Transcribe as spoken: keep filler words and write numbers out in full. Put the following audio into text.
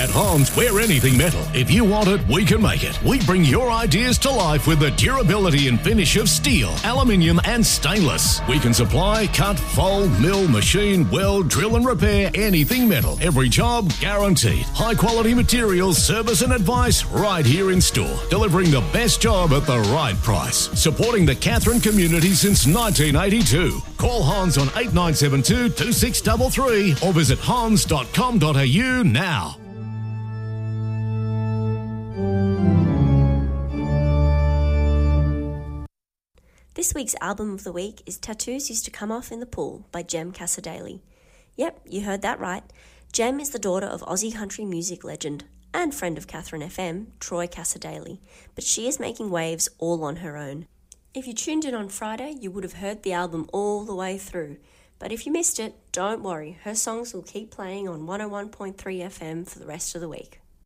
At Hans, we're anything metal. If you want it, we can make it. We bring your ideas to life with the durability and finish of steel, aluminium and stainless. We can supply, cut, fold, mill, machine, weld, drill and repair anything metal. Every job guaranteed. High quality materials, service and advice right here in store. Delivering the best job at the right price. Supporting the Katherine community since nineteen eighty-two. Call Hans on eight nine seven two, two six three three or visit hans dot com dot a u now. This week's album of the week is Tattoos Used to Come Off in the Pool by Jem Cassar-Daley. Yep, you heard that right. Jem is the daughter of Aussie country music legend and friend of Katherine F M, Troy Cassar-Daley, but she is making waves all on her own. If you tuned in on Friday, you would have heard the album all the way through. But if you missed it, don't worry, her songs will keep playing on one oh one point three F M for the rest of the week.